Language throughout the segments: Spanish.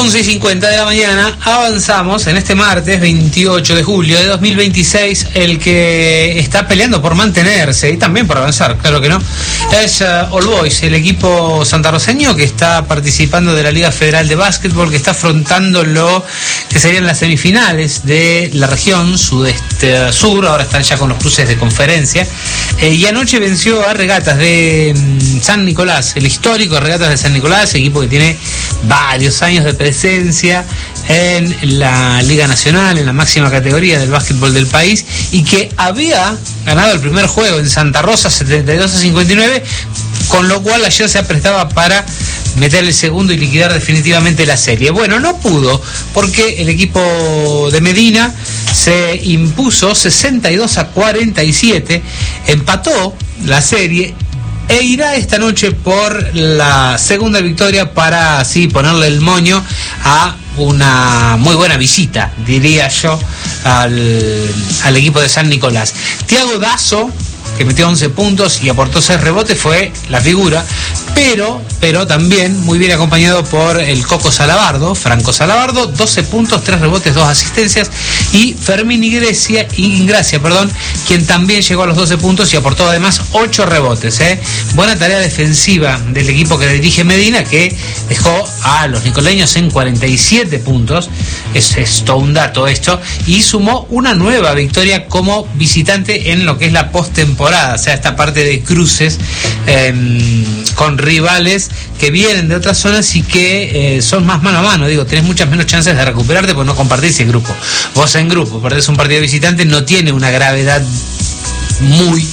11:50 de la mañana, avanzamos en este martes 28 de julio de 2026, el que está peleando por mantenerse y también por avanzar, claro que no, es All Boys, el equipo santarroceño que está participando de la Liga Federal de Básquetbol, que está afrontando lo que serían las semifinales de la región sudeste sur, ahora están ya con los cruces de conferencia, y anoche venció a Regatas de San Nicolás, el histórico Regatas de San Nicolás, equipo que tiene varios años de presencia en la Liga Nacional, en la máxima categoría del básquetbol del país, y que había ganado el primer juego en Santa Rosa 72-59, con lo cual ayer se aprestaba para meter el segundo y liquidar definitivamente la serie. Bueno, no pudo, porque el equipo de Medina se impuso 62-47, empató la serie e irá esta noche por la segunda victoria para así ponerle el moño a una muy buena visita, diría yo, al equipo de San Nicolás. Thiago Dazo, que metió 11 puntos y aportó 6 rebotes, fue la figura, pero también muy bien acompañado por el Coco Salabardo, Franco Salabardo, 12 puntos, 3 rebotes, 2 asistencias, y Fermín Ingracia, quien también llegó a los 12 puntos y aportó además 8 rebotes. Buena tarea defensiva del equipo que dirige Medina, que dejó a los nicoleños en 47 puntos, es todo un dato esto, y sumó una nueva victoria como visitante en lo que es la postemporada, o sea, esta parte de cruces con rivales que vienen de otras zonas y que son más mano a mano. Digo, tenés muchas menos chances de recuperarte porque no compartís el grupo. Vos en grupo perdés un partido de visitante, no tiene una gravedad muy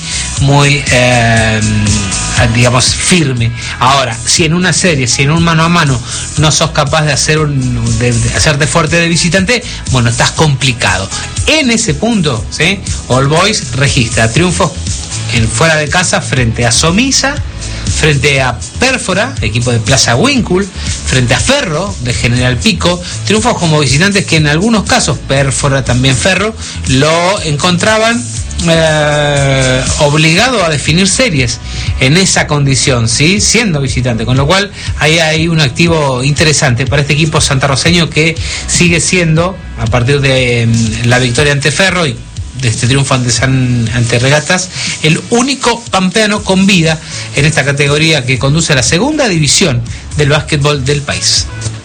digamos firme. Ahora, si en una serie, si en un mano a mano no sos capaz de hacerte fuerte de visitante, bueno, estás complicado. En ese punto, ¿sí? All Boys registra triunfos fuera de casa frente a Somisa, frente a Pérfora, equipo de Plaza Winkle, frente a Ferro de General Pico, triunfos como visitantes que en algunos casos, Pérfora, también Ferro, lo encontraban obligado a definir series en esa condición, ¿sí? Siendo visitante, con lo cual ahí hay un activo interesante para este equipo santarroceño, que sigue siendo, a partir de la victoria ante Ferro y de este triunfo ante Regatas, el único pampeano con vida en esta categoría que conduce a la segunda división del básquetbol del país.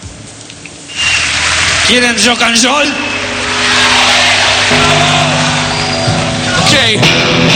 ¿Quieren rock and roll? Okay.